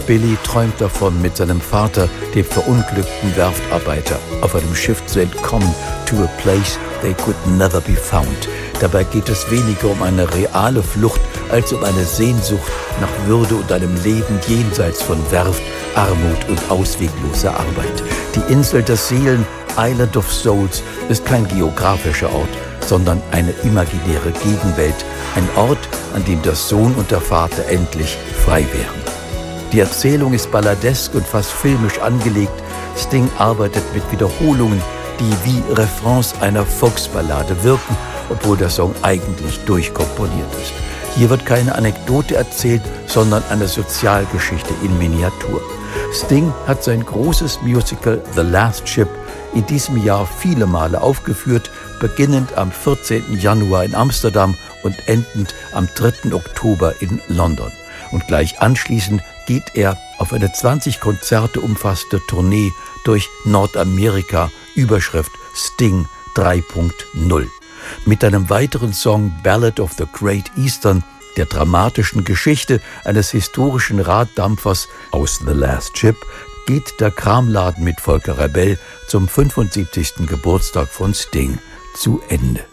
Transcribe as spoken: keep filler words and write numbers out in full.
Billy träumt davon, mit seinem Vater, dem verunglückten Werftarbeiter, auf einem Schiff zu entkommen, to a place they could never be found. Dabei geht es weniger um eine reale Flucht, als um eine Sehnsucht nach Würde und einem Leben jenseits von Werft, Armut und auswegloser Arbeit. Die Insel der Seelen, Island of Souls, ist kein geografischer Ort, sondern eine imaginäre Gegenwelt, ein Ort, an dem der Sohn und der Vater endlich frei wären. Die Erzählung ist balladesk und fast filmisch angelegt. Sting arbeitet mit Wiederholungen, die wie Refrains einer Volksballade wirken, obwohl der Song eigentlich durchkomponiert ist. Hier wird keine Anekdote erzählt, sondern eine Sozialgeschichte in Miniatur. Sting hat sein großes Musical The Last Ship in diesem Jahr viele Male aufgeführt, beginnend am vierzehnten Januar in Amsterdam und endend am dritten Oktober in London. Und gleich anschließend geht er auf eine zwanzig Konzerte umfasste Tournee durch Nordamerika, Überschrift Sting drei Punkt null. Mit einem weiteren Song Ballad of the Great Eastern, der dramatischen Geschichte eines historischen Raddampfers aus The Last Ship, geht der Kramladen mit Volker Rebell zum fünfundsiebzigsten Geburtstag von Sting zu Ende.